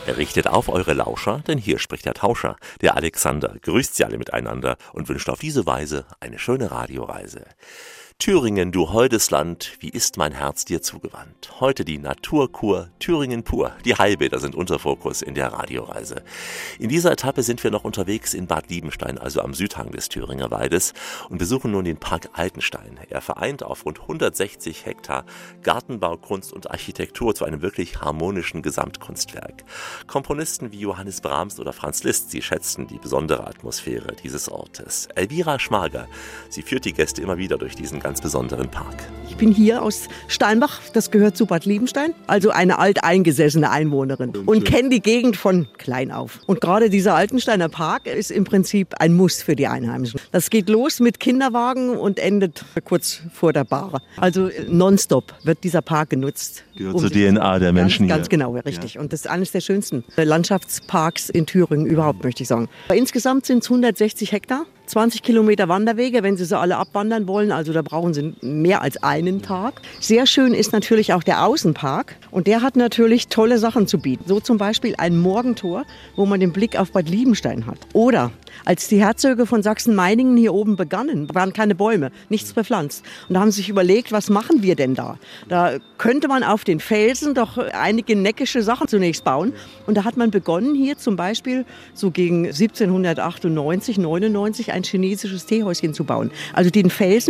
Er richtet auf eure Lauscher, denn hier spricht der Tauscher, der Alexander, grüßt sie alle miteinander und wünscht auf diese Weise eine schöne Radioreise. Thüringen, du holdes Land, wie ist mein Herz dir zugewandt? Heute die Naturkur Thüringen pur. Die Heilbäder sind unser Fokus in der Radioreise. In dieser Etappe sind wir noch unterwegs in Bad Liebenstein, also am Südhang des Thüringer Waldes, und besuchen nun den Park Altenstein. Er vereint auf rund 160 Hektar Gartenbau, Kunst und Architektur zu einem wirklich harmonischen Gesamtkunstwerk. Komponisten wie Johannes Brahms oder Franz Liszt, sie schätzen die besondere Atmosphäre dieses Ortes. Elvira Schmager, sie führt die Gäste immer wieder durch diesen ganz besonderen Park. Ich bin hier aus Steinbach, das gehört zu Bad Liebenstein, also eine alteingesessene Einwohnerin und kenne die Gegend von klein auf. Und gerade dieser Altensteiner Park ist im Prinzip ein Muss für die Einheimischen. Das geht los mit Kinderwagen und endet kurz vor der Bar. Also nonstop wird dieser Park genutzt. Gehört zur DNA der Menschen hier. Ganz genau, richtig. Ja. Und das ist eines der schönsten Landschaftsparks in Thüringen überhaupt, möchte ich sagen. Insgesamt sind es 160 Hektar. 20 Kilometer Wanderwege, wenn Sie sie alle abwandern wollen. Also da brauchen Sie mehr als einen Tag. Sehr schön ist natürlich auch der Außenpark. Und der hat natürlich tolle Sachen zu bieten. So zum Beispiel ein Morgentor, wo man den Blick auf Bad Liebenstein hat. Oder als die Herzöge von Sachsen-Meiningen hier oben begannen, waren keine Bäume, nichts bepflanzt. Und da haben sie sich überlegt, was machen wir denn da? Da könnte man auf den Felsen doch einige neckische Sachen zunächst bauen. Und da hat man begonnen, hier zum Beispiel so gegen 1798, 99 ein chinesisches Teehäuschen zu bauen. Also den Felsen